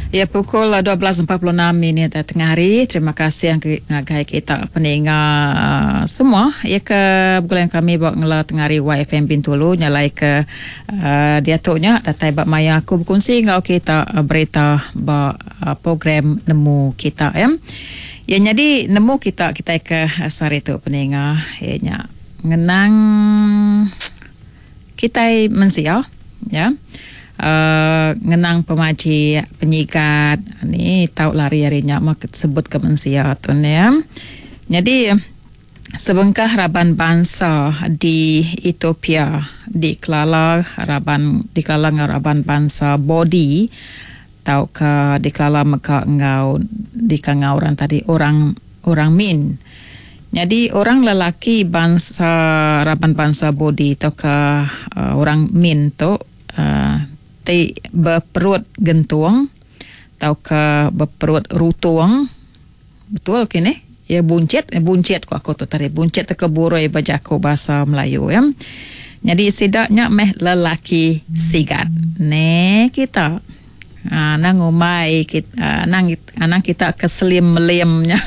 Ya, pukul 12.46 tengah hari. Terima kasih yang ngagai kita pendengar semua. Ya ke bulan kami bawa ngela tengah hari YFM Bintulu nyalai ke dia tuknya datai bak maya aku berkongsi ngau kita berita bak program nemu kita ya. Ya jadi nemu kita ke sari tu pendengar ya nya ngenang kita mensia ya. Ngenang pemaji penyikat ni tahu lari-larinya mak sebut ke mensia tu ya. Jadi sebengkah raban bangsa di Ethiopia dikelala raban bangsa body tahu ke dikelala maka ngau dikangau orang tadi orang min. Jadi orang lelaki bangsa raban bangsa body atau ke orang min tu berperut gentuang atau ke berperut rutuang betul kini ya buncit aku tu tadi buncit ke buroi bajako bahasa Melayu ya. Jadi sidaknya meh lelaki sigat ne kita nang umai kita nang kita keselim melimnya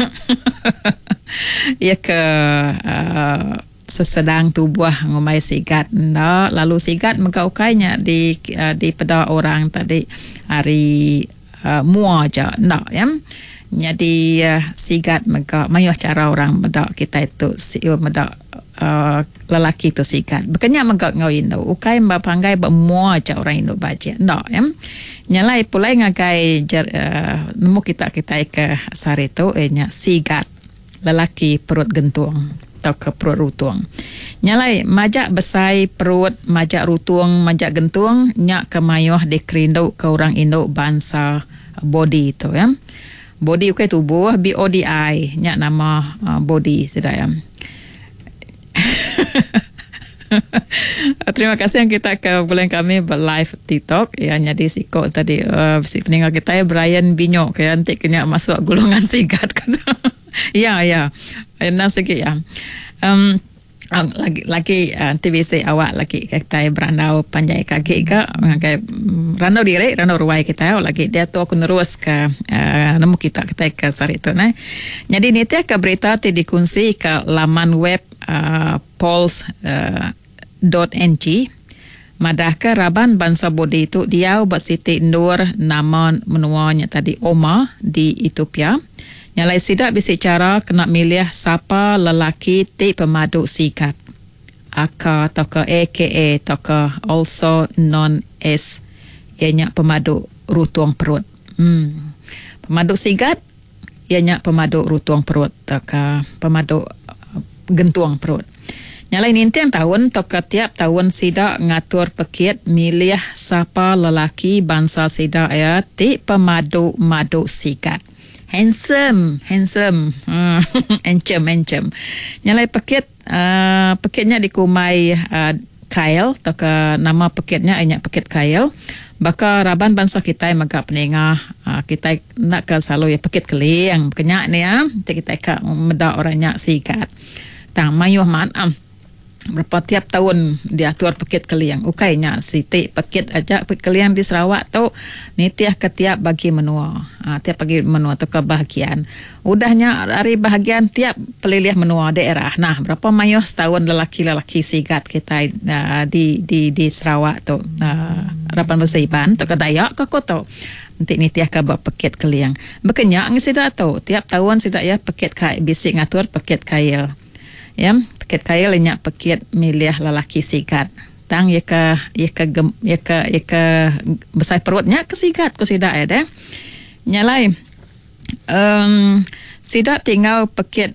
ya ke sesedang tubuh ngumai sigat ndak lalu sigat mengkaukainya di pada orang tadi hari mua aja ndak ya. Jadi sigat mengka mayuh cara orang medak kita itu medak lelaki tu sigat bekenya mengka ngau indo ukai mbapanggai bemua aja orang indo baje ndak ya. Nyalai pulai ngagai nemu kita ke sari tu nya sigat lelaki perut gentung atau ke perut rutung. Nyalai majak besai perut, majak rutung, majak gentung, nyak kemayuh dikerinduk ke orang Indo bangsa body itu ya. Body ukai tubuh, BODI, nyak nama body sudah ya. Terima kasih yang kita ke bulan kami live TikTok ya. Jadi siko tadi si pendengar kita ya Brian Binyok ya nanti kena masuk golongan sigat kata. Ya nasiki ya. Lagi TVC awak lagi kita berandau panjai kaki ke ngagai randau diri randau ruai kita lagi dia tu aku nerus ke nemu kita ke sari tu nah. Jadi ni ke berita ti dikunci ke laman web pulse.ng madah ke raban bangsa bodi itu dia buat Siti Nur nama menuanya tadi Oma di Ethiopia. Nyalai sidak bisi cara kena milih siapa lelaki ti pemadu sikat. Aka atau ke AKA atau ke also known as ianya pemadu rutuang perut. Pemadu sigat ianya pemadu rutuang perut atau ke pemadu gentuang perut. Nyalai nintian tahun atau ke tiap tahun sidak ngatur pekit milih siapa lelaki bangsa sidak ya ti pemadu sikat. Handsome encem nyalai paketnya dikumai Kyle atau ke nama paketnya hanya paket Kyle baka raban bangsa kita yang magak penengah kita nak ke selalu ya paket keliang kenyak ni ya kita ka medak orangnya sikat tang mayuh man berapa tiap tahun diatur paket keliang ukainya Siti paket aja paket keliang di Sarawak tu nitiah ketiap bagi menua tiap bagi menua tu kebahagiaan udahnya hari bahagian tiap pelilih menua daerah nah berapa mayuh setahun lelaki sigat kita di Sarawak tu harapan bersaiban tu ke Dayak ke kota nanti nitiah ke paket keliang bekenya ngisidak tu tiap tahun sidak ya paket bisik ngatur paket kail ya paket kail nya paket milih lelaki sigat tang ya ke besar perutnya ke sigat ku sidak ya deh nyalai sidak tinggal paket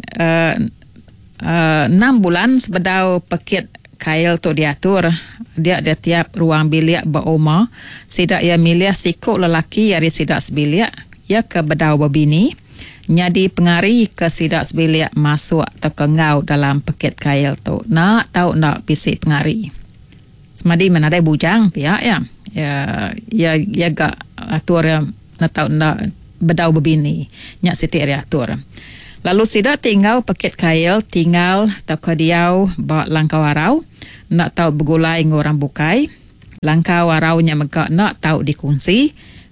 6 bulan sebedau paket kail tu diatur dia ada tiap ruang bilik beroma sidak ya milih sikuk lelaki dari sidak sebilik ya ke bedau berbini nyadi pengari ke sidak sebilik masuk atau ke ngau dalam paket kail tu nak tahu nak bisik pengari semadi mana ada bujang pihak ya gak atur nak tahu nak bedau berbini nyak Siti atur lalu sidak tinggal paket kail tinggal atau ke diau bawa langkau warau nak tahu bergulai ngorang bukai langkau waraunya maka nak tahu dikunci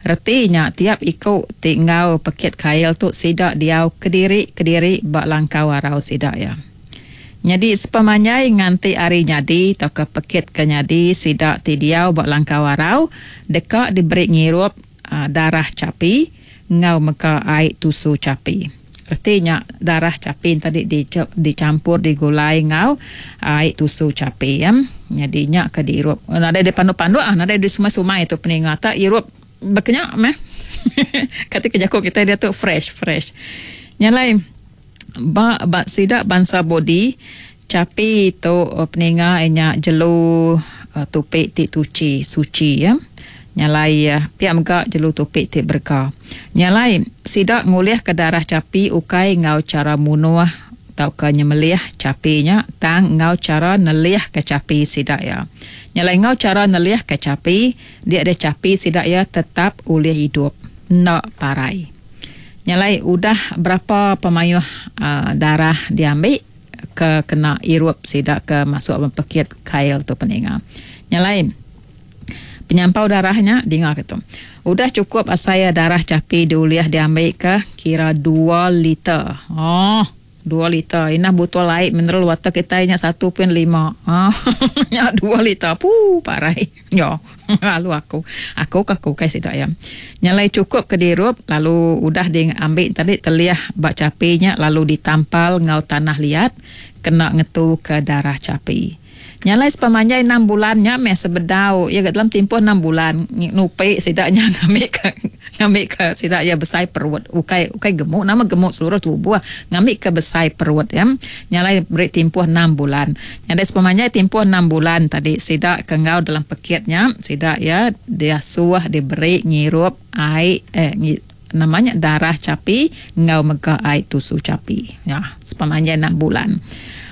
Retinya tiap ikut tinggal paket kail tu sidak diau kediri bak langkau warau sidak ya. Jadi sepamanyai nganti hari nyadi atau ke paket ke nyadi sidak ti diau bak langkau warau dekat diberi ngirup darah capi ngau meka air tusu capi. Artinya darah capi tadi dicampur digulai ngau air tusu capi ya. Jadinya ke diirup. Nada di pandu-pandu nada di sumai-sumai itu peningata irup berkenyak meh. Ketika jakuk kita dia tu fresh. Nyalai ba sidak bansa body capi tu peninga enya jelu tupik ti tuci suci ya. Nyalai pihak megak jelu tupik ti berkah. Nyalai sidak nguliah ke darah capi ukai ngau cara munuah atau ke nyemelih capinya tang ngau cara nelih ke capi sidak ya. Nyalai ngau cara nelih ke capi dia ada capi sidak ya tetap ulih hidup nak parai. Nyalai udah berapa pemayuh darah diambil ke kena irup sidak ke masuk paket kail tu peninga. Nyalai penyampau darahnya dengar gitu. Udah cukup asaya darah capi diuliah diambil ke kira 2 liter. 2 liter. Inah botol air mineral water kita nya 1.5. Nya 2 liter. Parai. Yo. Lalu aku kai sidak ya. Nyalai cukup ke dirup lalu udah diambil tadi teliah bak capinya lalu ditampal ngau tanah liat kena ngetu ke darah capi. Nyalai sepamanjai 6 bulannya meh sebedau ya dalam tempoh 6 bulan nupai sidaknya ngambil ke sidak ya besai perut ukai gemuk nama gemuk seluruh tubuh ngambil ke besai perut ya. Nyalai beri tempoh 6 bulan. Nyalai sepamanjai tempoh 6 bulan tadi sidak kengau dalam paketnya sidak ya dia suah diberi ngirup air namanya darah capi ngau megah air tusu capi ya sepamanjai 6 bulan.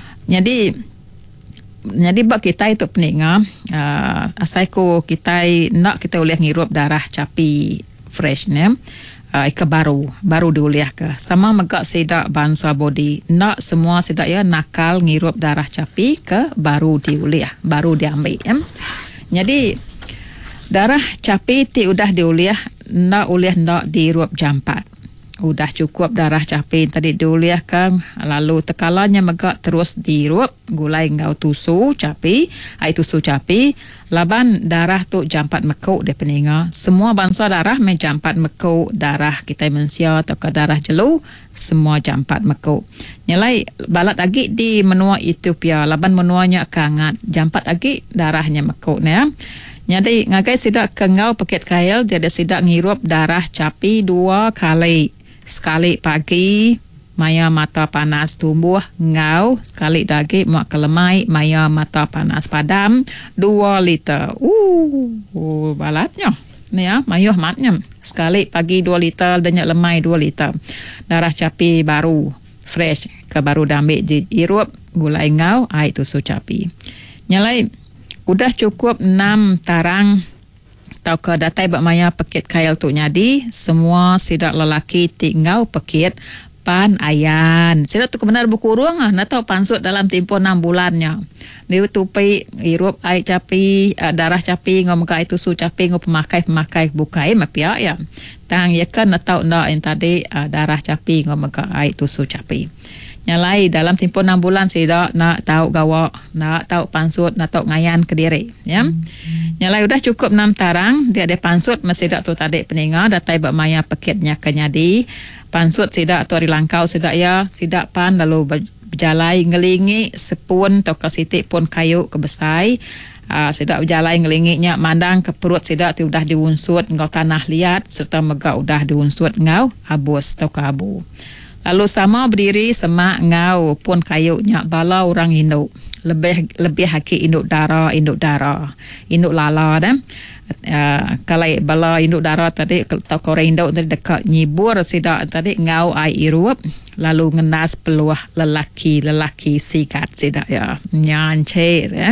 Jadi bak kita itu peninga asaiku kita nak kita uliah ngirup darah capi fresh ne ke baru diuliah ke sama megak sidak bangsa body nak semua sidak ya nakal ngirup darah capi ke baru diuliah baru diambil ya. Jadi darah capi ti udah diuliah nak uliah nak diirup jam 4. Udah cukup darah capi tadi diuliah kan lalu tekalanya megak terus diirup gulai ngau tusu capi air tusu capi laban darah tu jam 4 mekau dia peninga semua bangsa darah jam 4 mekau darah kita manusia atau ke darah jelu semua jam 4 mekau. Nyalai balat lagi di menua Ethiopia laban menuanya kangat jam 4 lagi darahnya mekau ya. Jadi ngagai sidak kengau paket kail dia ada sidak ngirup darah capi 2 kali. Sekali pagi maya mata panas tumbuh ngau sekali lagi mak kelemai maya mata panas padam 2 liter. Balatnya ni ya mayuh matnya sekali pagi 2 liter dan lemai 2 liter. Darah capi baru fresh ke baru damik diirup gulai ngau air tusu capi. Nyalai udah cukup 6 tarang tau ke datai bak maya paket kail tu nyadi semua sidak lelaki tinggal paket pan ayan sidak tu kebenar berkurang nak tahu pansut dalam tempoh 6 bulannya dia tupai irup air capi darah capi ngom ka itu su capi ngom pemakai bukai mapia ya tang ya kan nak tahu nak yang tadi darah capi ngom ka air itu su capi. Nyalai dalam tempoh 6 bulan sidak nak tahu gawak nak tahu pansut nak tahu ngayan ke diri ya. Nyalai udah cukup 6 tarang dia ada pansut masih dak tu tadi peninga datai bak maya paketnya kenyadi pansut sidak tu hari langkau sidak ya sidak pan lalu berjalai ngelingi sepun atau ke sitik pun kayu ke besai sidak berjalai ngelinginya mandang ke perut sidak tu udah diunsut ngau tanah liat serta megak udah diunsut ngau abus atau ke abu. Lalu sama berdiri semak ngau pun kayunya bala orang induk lebih haki induk lala dan kalau bala induk darah tadi kalau korang induk tadi dekat nyibur sidak tadi ngau air irup lalu ngenas peluah lelaki sikat sidak ya nyancir ya.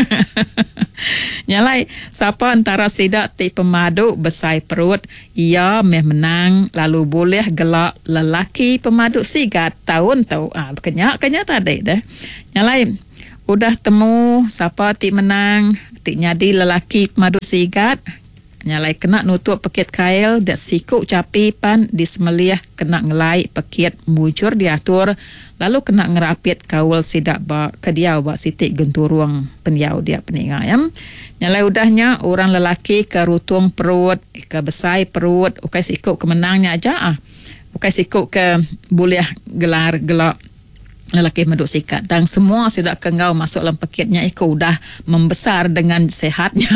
Nyalai siapa antara sidak ti pemadu besai perut ia menang lalu boleh gelak lelaki pemadu sigat tahun kenyak tadi dah. Nyalai udah temu siapa ti menang ti nyadi lelaki pemadu sigat nyalai kena nutup pekit kail dak sikuk capi pan dismeliah kena ngelai pekit mujur diatur lalu kena ngerapit kaul sidak ba kediau ba sitik genturuang peniau dia peninga ya. Nyalai udahnya orang lelaki ke rutung perut, ke besai perut, ukai sikuk kemenangnya aja ukai sikuk ke boleh gelar gelak lelaki meduk sikat dan semua sudah kengau masuk dalam pekitnya ikut udah membesar dengan sehatnya.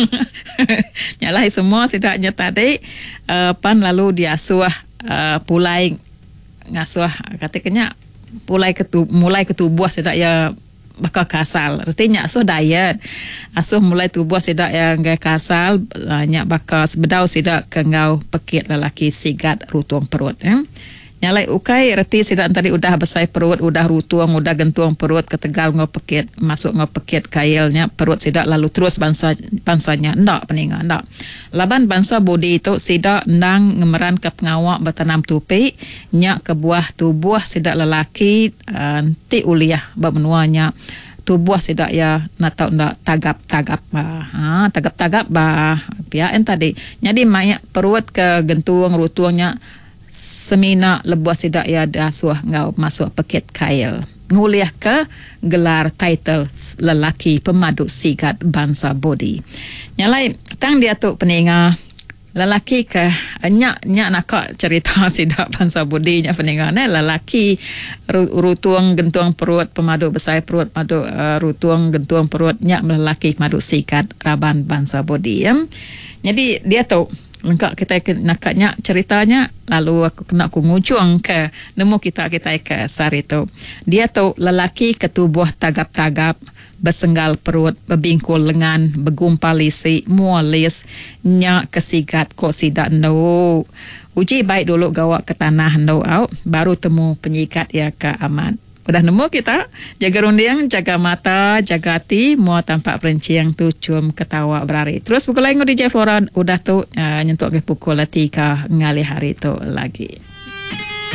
Nyalai semua sidaknya tadi pan lalu diasuh pulai ngasuh katanya mulai ketubuh sidak ya bakal kasal. Artinya asuh diet. Asuh mulai tubuh sidak yang gaya kasal banyak bakal sebedau sidak kengau pekit lelaki sigat rutung perut nyalai ukai reti sidak tadi udah besai perut, udah rutuang, udah gentuang perut ketegal ngau pekit, masuk ngau pekit kailnya perut sidak lalu terus bansanya ndak peninga ndak. Laban bansa bodi itu sidak nang ngemeran ke pengawak bertanam tupi nyak ke buah tubuh sidak lelaki ti uliah bermenuanya tubuh sidak ya natau ndak tagap-tagap tagap-tagap pian tadi. Jadi mayat perut ke gentuang rutuangnya semina lebuah sidak ya dasuah ngau masuk pekit kail nguliah ke gelar title lelaki pemadu sigat bangsa bodi. Nyalai tang dia tu peninga lelaki ke nyak nak cerita sidak bangsa bodi nya peninga lelaki rutuang gentuang perut pemadu besar perut madu rutuang gentuang perut nyak lelaki madu sigat raban bangsa bodi ya. Jadi dia tu lengkap kita nakatnya ceritanya lalu aku ngucung ke nemu kita ke sari tu. Dia tu lelaki ketubuh tagap-tagap bersenggal perut berbingkul lengan begumpal lisi mualis nya kesigat ko sidak no. Uji baik dulu gawak ke tanah no baru temu penyikat ya ke aman. Udah nemu kita jaga rundiang, jaga mata, jaga hati, mua tampak perenciang tu cium ketawa berari. Terus pukul lain DJ Flora udah tu nyentuk ke pukul 3 ngali hari tu lagi.